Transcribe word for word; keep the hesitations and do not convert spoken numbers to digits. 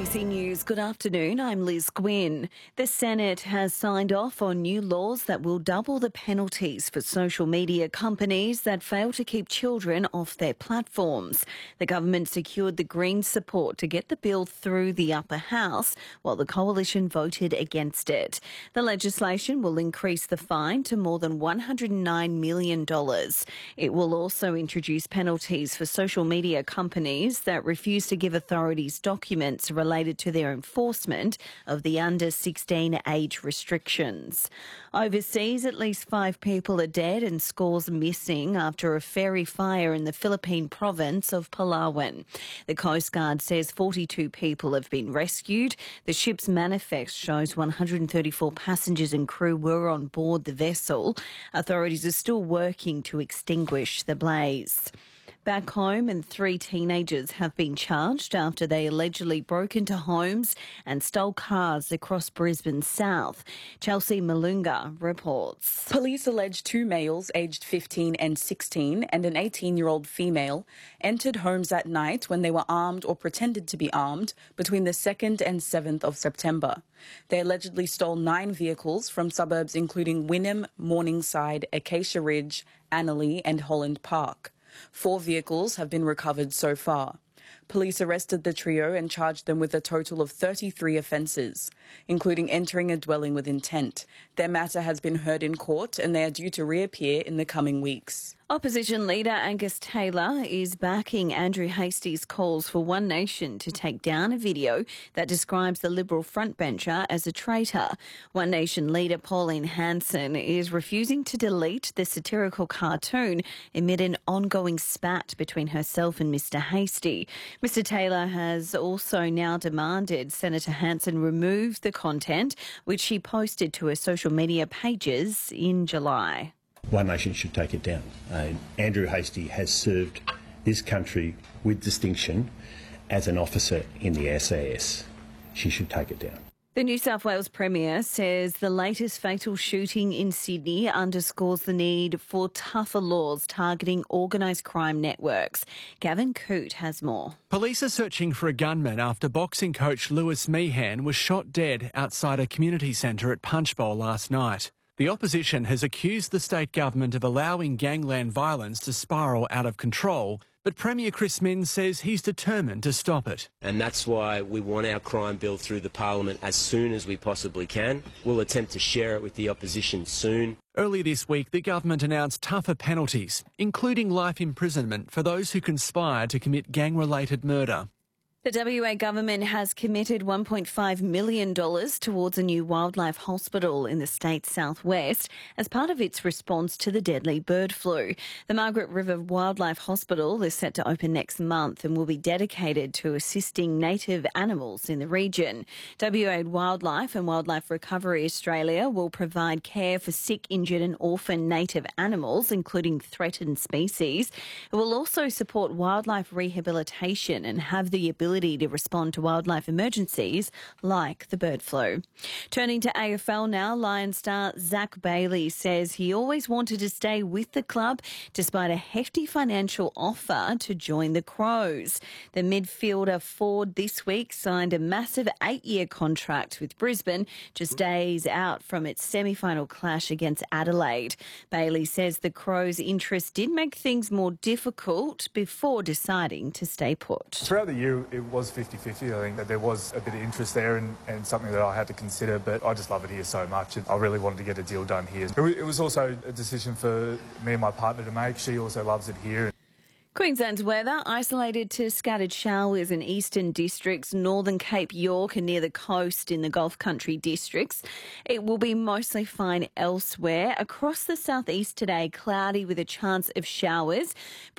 C News, good afternoon. I'm Liz Gwynn. The Senate has signed off on new laws that will double the penalties for social media companies that fail to keep children off their platforms. The government secured the Greens' support to get the bill through the upper house, while the coalition voted against it. The legislation will increase the fine to more than one hundred nine million dollars. It will also introduce penalties for social media companies that refuse to give authorities documents related to their enforcement of the under sixteen age restrictions. Overseas, at least five people are dead and scores missing after a ferry fire in the Philippine province of Palawan. The Coast Guard says forty-two people have been rescued. The ship's manifest shows one hundred thirty-four passengers and crew were on board the vessel. Authorities are still working to extinguish the blaze. Back home, and three teenagers have been charged after they allegedly broke into homes and stole cars across Brisbane South. Chelsea Malunga reports. Police allege two males aged fifteen and sixteen and an eighteen-year-old female entered homes at night when they were armed or pretended to be armed between the second and seventh of September. They allegedly stole nine vehicles from suburbs including Wynnum, Morningside, Acacia Ridge, Annerley and Holland Park. Four vehicles have been recovered so far. Police arrested the trio and charged them with a total of thirty-three offences, including entering a dwelling with intent. Their matter has been heard in court and they are due to reappear in the coming weeks. Opposition leader Angus Taylor is backing Andrew Hastie's calls for One Nation to take down a video that describes the Liberal frontbencher as a traitor. One Nation leader Pauline Hanson is refusing to delete the satirical cartoon amid an ongoing spat between herself and Mr Hastie. Mr Taylor has also now demanded Senator Hanson remove the content, which she posted to her social media pages in July. One Nation should take it down. Uh, Andrew Hastie has served this country with distinction as an officer in the S A S. She should take it down. The New South Wales Premier says the latest fatal shooting in Sydney underscores the need for tougher laws targeting organised crime networks. Gavin Coote has more. Police are searching for a gunman after boxing coach Lewis Meehan was shot dead outside a community centre at Punchbowl last night. The opposition has accused the state government of allowing gangland violence to spiral out of control, but Premier Chris Minns says he's determined to stop it. And that's why we want our crime bill through the parliament as soon as we possibly can. We'll attempt to share it with the opposition soon. Early this week, the government announced tougher penalties, including life imprisonment for those who conspire to commit gang-related murder. The W A government has committed one point five million dollars towards a new wildlife hospital in the state's southwest as part of its response to the deadly bird flu. The Margaret River Wildlife Hospital is set to open next month and will be dedicated to assisting native animals in the region. W A Wildlife and Wildlife Recovery Australia will provide care for sick, injured and orphaned native animals, including threatened species. It will also support wildlife rehabilitation and have the ability to respond to wildlife emergencies like the bird flu. Turning to A F L now, Lions star Zach Bailey says he always wanted to stay with the club despite a hefty financial offer to join the Crows. The midfielder Ford this week signed a massive eight-year contract with Brisbane, just days out from its semi-final clash against Adelaide. Bailey says the Crows' interest did make things more difficult before deciding to stay put. Throughout the year, it was fifty fifty. I think that there was a bit of interest there and, and something that I had to consider, but I just love it here so much and I really wanted to get a deal done here. It was also a decision for me and my partner to make. She also loves it here. Queensland's weather, isolated to scattered showers in eastern districts, northern Cape York and near the coast in the Gulf Country districts. It will be mostly fine elsewhere. Across the southeast today, cloudy with a chance of showers.